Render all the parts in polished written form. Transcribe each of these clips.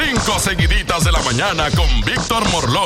5 seguiditas de la mañana con Víctor Morlov.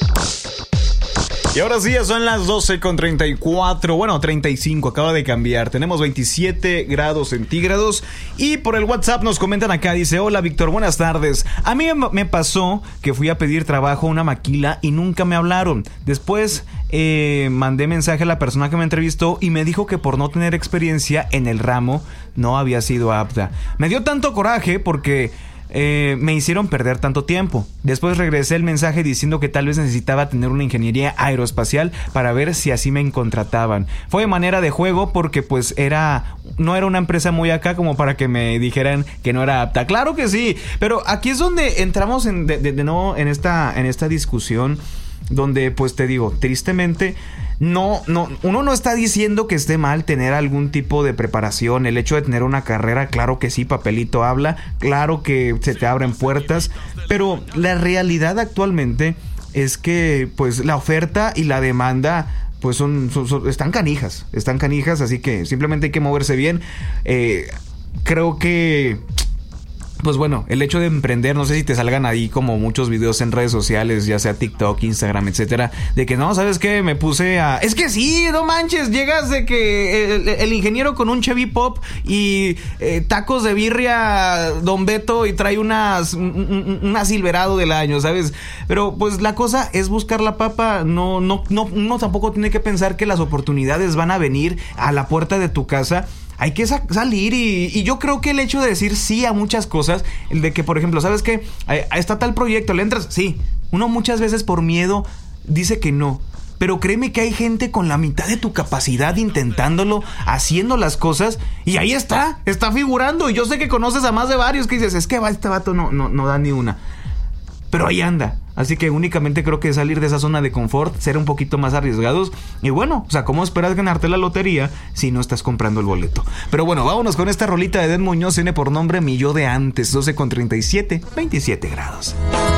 Y ahora sí, ya son las 12:34, bueno, 35, acaba de cambiar. Tenemos 27 grados centígrados. Y por el WhatsApp nos comentan acá, dice: hola Víctor, buenas tardes. A mí me pasó que fui a pedir trabajo a una maquila y nunca me hablaron. Después mandé mensaje a la persona que me entrevistó y me dijo que por no tener experiencia en el ramo no había sido apta. Me dio tanto coraje porque me hicieron perder tanto tiempo. Después regresé el mensaje diciendo que tal vez necesitaba tener una ingeniería aeroespacial para ver si así me contrataban. Fue de manera de juego porque pues no era una empresa muy acá como para que me dijeran que no era apta. Claro que sí, pero aquí es donde entramos de nuevo en esta discusión, donde pues te digo, tristemente uno no está diciendo que esté mal tener algún tipo de preparación. El hecho de tener una carrera, claro que sí, papelito habla, claro que se te abren puertas, pero la realidad actualmente es que pues la oferta y la demanda pues están canijas, así que simplemente hay que moverse bien. Creo que pues bueno, el hecho de emprender, no sé si te salgan ahí como muchos videos en redes sociales, ya sea TikTok, Instagram, etcétera, de que no, ¿sabes qué? Me puse a... Es que sí, no manches, llegas de que el ingeniero con un Chevy Pop y tacos de birria Don Beto y trae una Silverado del año, ¿sabes? Pero pues la cosa es buscar la papa, no tampoco tiene que pensar que las oportunidades van a venir a la puerta de tu casa. Hay que salir y yo creo que el hecho de decir sí a muchas cosas, el de que, por ejemplo, ¿sabes qué? Está tal proyecto, ¿le entras? Sí. Uno muchas veces por miedo dice que no. Pero créeme que hay gente con la mitad de tu capacidad intentándolo, haciendo las cosas, y ahí está figurando. Y yo sé que conoces a más de varios que dices, es que este vato no da ni una. Pero ahí anda. Así que únicamente creo que salir de esa zona de confort, ser un poquito más arriesgados. Y bueno, o sea, ¿cómo esperas ganarte la lotería si no estás comprando el boleto? Pero bueno, vámonos con esta rolita de Edén Muñoz, tiene por nombre Mi Yo de Antes, 12:37, 27 grados.